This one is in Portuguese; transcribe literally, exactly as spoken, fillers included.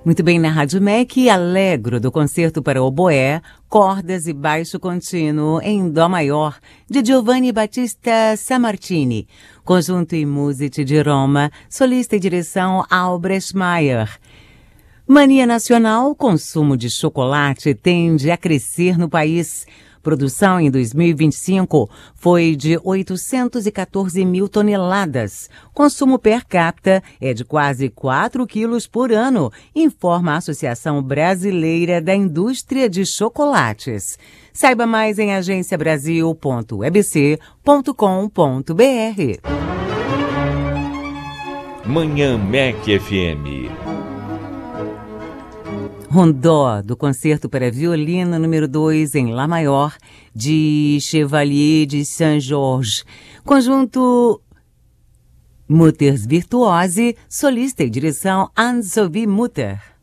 Muito bem, na Rádio M E C, Allegro, do concerto para oboé, cordas e baixo contínuo em dó maior, de Giovanni Battista Sammartini, conjunto e música de Roma, solista e direção Albrecht Meyer. Mania nacional, consumo de chocolate tende a crescer no país. Produção em dois mil e vinte e cinco foi de oitocentos e quatorze mil toneladas. Consumo per capita é de quase quatro quilos por ano, informa a Associação Brasileira da Indústria de Chocolates. Saiba mais em agência brasil ponto e b c ponto com ponto b r. Manhã M E C F M. Rondó, do concerto para violino número dois em Lá maior, de Chevalier de Saint-Georges. Conjunto Mutters Virtuose, solista e direção Anne-Sophie Mutter.